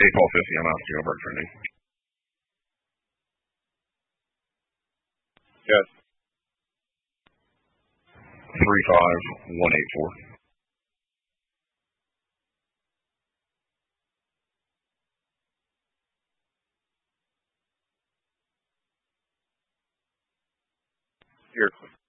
Paul 50, I'm asking over at Trinity. Yes. 35184. You're clear.